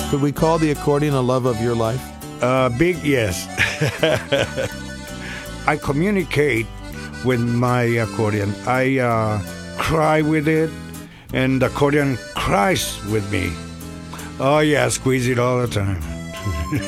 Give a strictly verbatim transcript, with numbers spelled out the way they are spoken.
Could we call the accordion a love of your life? Uh, big yes. I communicate with my accordion. I uh, cry with it, and the accordion cries with me. Oh yeah, squeeze it all the time.